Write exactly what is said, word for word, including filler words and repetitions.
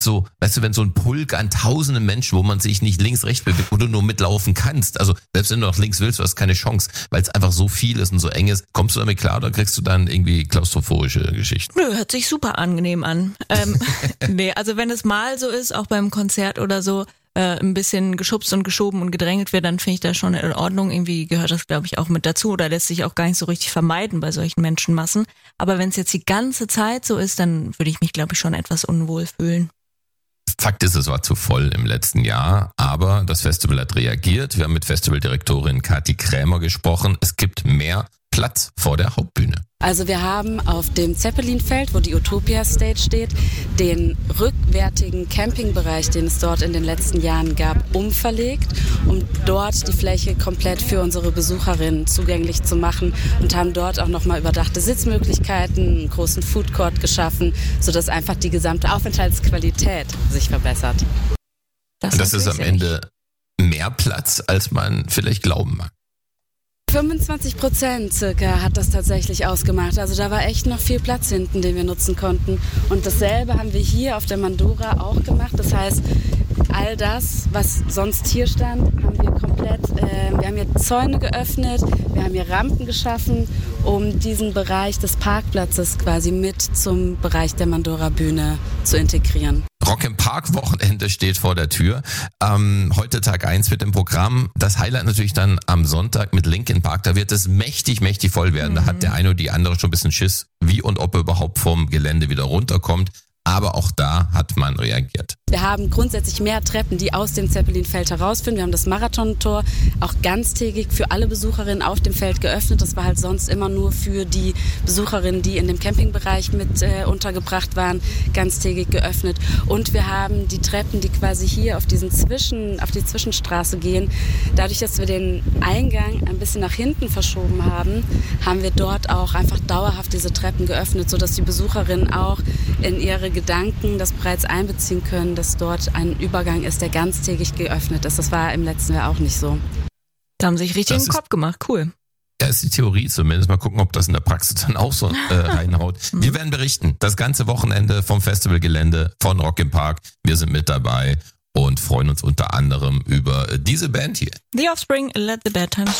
so, weißt du, wenn so ein Pulk an tausenden Menschen, wo man sich nicht links, rechts bewegt, wo du nur mitlaufen kannst, also selbst wenn du nach links willst, du hast keine Chance, weil es einfach so viel ist und so eng ist. Kommst du damit klar oder kriegst du dann irgendwie klaustrophobische Geschichten? Nö, hört sich super angenehm an. Ähm, nee, also wenn es mal so ist, auch beim Konzert oder so, äh, ein bisschen geschubst und geschoben und gedrängelt wird, dann finde ich das schon in Ordnung. Irgendwie gehört das, glaube ich, auch mit dazu oder lässt sich auch gar nicht so richtig vermeiden bei solchen Menschenmassen. Aber wenn es jetzt die ganze Zeit so ist, dann würde ich mich, glaube ich, schon etwas unwohl fühlen. Fakt ist, es war zu voll im letzten Jahr, aber das Festival hat reagiert. Wir haben mit Festivaldirektorin Kathi Krämer gesprochen. Es gibt mehr Platz vor der Hauptbühne. Also wir haben auf dem Zeppelinfeld, wo die Utopia Stage steht, den rückwärtigen Campingbereich, den es dort in den letzten Jahren gab, umverlegt, um dort die Fläche komplett für unsere Besucherinnen zugänglich zu machen und haben dort auch nochmal überdachte Sitzmöglichkeiten, einen großen Food Court geschaffen, sodass einfach die gesamte Aufenthaltsqualität sich verbessert. Das, das ist am Ende mehr Platz, als man vielleicht glauben mag. fünfundzwanzig Prozent circa hat das tatsächlich ausgemacht. Also da war echt noch viel Platz hinten, den wir nutzen konnten. Und dasselbe haben wir hier auf der Mandora auch gemacht. Das heißt, all das, was sonst hier stand, haben wir komplett, äh, wir haben hier Zäune geöffnet, wir haben hier Rampen geschaffen, um diesen Bereich des Parkplatzes quasi mit zum Bereich der Mandora-Bühne zu integrieren. Rock im Park Wochenende steht vor der Tür. Ähm, heute Tag eins mit dem Programm. Das Highlight natürlich dann am Sonntag mit Linkin Park. Da wird es mächtig, mächtig voll werden. Mhm. Da hat der eine oder die andere schon ein bisschen Schiss, wie und ob er überhaupt vom Gelände wieder runterkommt. Aber auch da hat man reagiert. Wir haben grundsätzlich mehr Treppen, die aus dem Zeppelinfeld herausführen. Wir haben das Marathontor auch ganztägig für alle Besucherinnen auf dem Feld geöffnet. Das war halt sonst immer nur für die Besucherinnen, die in dem Campingbereich mit äh, untergebracht waren, ganztägig geöffnet. Und wir haben die Treppen, die quasi hier auf diesen Zwischen, auf die Zwischenstraße gehen. Dadurch, dass wir den Eingang ein bisschen nach hinten verschoben haben, haben wir dort auch einfach dauerhaft diese Treppen geöffnet, sodass die Besucherinnen auch in ihre Gedanken das bereits einbeziehen können, dass dort ein Übergang ist, der ganztägig geöffnet ist. Das war im letzten Jahr auch nicht so. Da haben sie sich richtig das im Kopf gemacht. Cool. Ja, ist die Theorie zumindest. Mal gucken, ob das in der Praxis dann auch so äh, reinhaut. Wir werden berichten. Das ganze Wochenende vom Festivalgelände von Rock im Park. Wir sind mit dabei und freuen uns unter anderem über diese Band hier. The Offspring, Let the Bad Times